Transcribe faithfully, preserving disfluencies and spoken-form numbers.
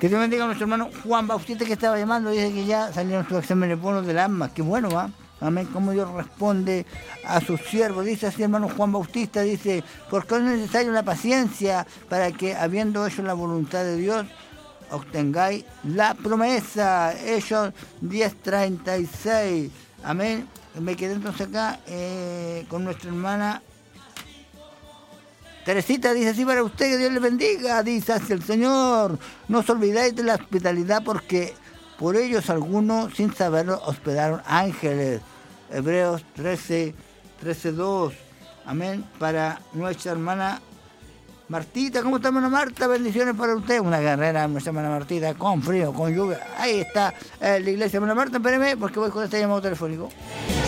Que Dios bendiga a nuestro hermano Juan Bautista que estaba llamando. Dice que ya salieron sus exámenes buenos del alma. Qué bueno, ¿va? Amén. Cómo Dios responde a sus siervos. Dice así, hermano Juan Bautista, dice, porque es necesaria la paciencia para que, habiendo hecho la voluntad de Dios, obtengáis la promesa. Hechos diez treinta y seis. Amén. Me quedé entonces acá eh, con nuestra hermana Teresita. Dice así para usted, que Dios le bendiga. Dice así el Señor, no os olvidéis de la hospitalidad, porque por ellos algunos sin saberlo hospedaron ángeles. Hebreos trece, trece, dos. Amén. Para nuestra hermana Martita. ¿Cómo está, hermana Marta? Bendiciones para usted. Una guerrera, nuestra hermana Martita, con frío, con lluvia. Ahí está eh, la iglesia, hermana Marta. Espéreme, porque voy con este llamado telefónico.